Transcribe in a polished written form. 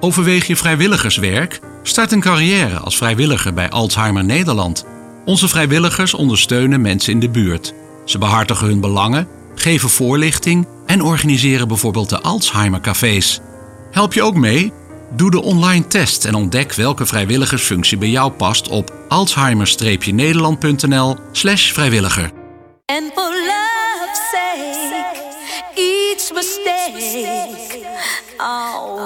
Overweeg je vrijwilligerswerk? Start een carrière als vrijwilliger bij Alzheimer Nederland. Onze vrijwilligers ondersteunen mensen in de buurt. Ze behartigen hun belangen, geven voorlichting en organiseren bijvoorbeeld de Alzheimer-cafés. Help je ook mee? Doe de online test en ontdek welke vrijwilligersfunctie bij jou past op alzheimer-nederland.nl/vrijwilliger. And for love's sake, each mistake, oh,